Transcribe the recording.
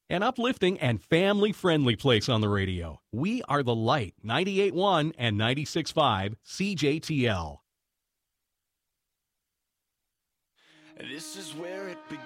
An uplifting and family-friendly place on the radio. We are The Light, 98.1 and 96.5 CJTL. This is where it begins.